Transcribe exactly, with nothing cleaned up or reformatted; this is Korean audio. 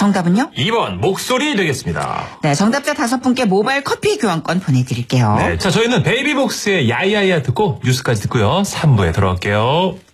정답은요? 이 번 목소리 되겠습니다. 네, 정답자 다섯 분께 모바일 커피 교환권 보내드릴게요. 네, 자 저희는 베이비복스의 야야야 듣고 뉴스까지 듣고요. 삼 부에 돌아올게요.